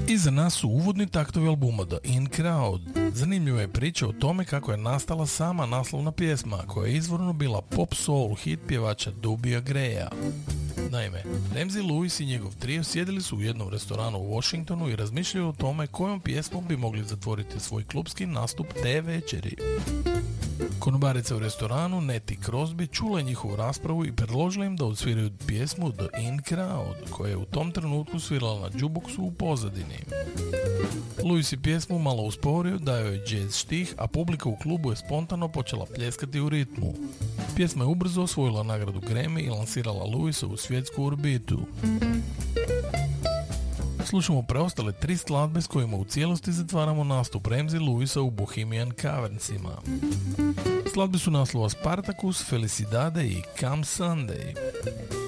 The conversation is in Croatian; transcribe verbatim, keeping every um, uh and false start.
Iza nas su uvodni taktovi albuma The In Crowd. Zanimljiva je priča o tome kako je nastala sama naslovna pjesma, koja je izvorno bila pop soul hit pjevača Dubija Greya. Naime, Ramsey Lewis i njegov trio sjedili su u jednom restoranu u Washingtonu i razmišljaju o tome kojom pjesmom bi mogli zatvoriti svoj klubski nastup te večeri. Konobarica u restoranu, Nettie Crosby, čula je njihovu raspravu i predložila im da odsviraju pjesmu The In Crowd, koja je u tom trenutku svirala na jukeboxu u pozadini. Lewis je pjesmu malo usporio, dao je jazz štih, a publika u klubu je spontano počela pljeskati u ritmu. Pjesma je ubrzo osvojila nagradu Grammy i lansirala Lewisa u svjetsku orbitu. Slušamo preostale tri skladbe s kojima u cijelosti zatvaramo nastup Ramsey Lewisa u Bohemian Cavernsima. Skladbe su naslova Spartacus, Felicidade i Come Sunday.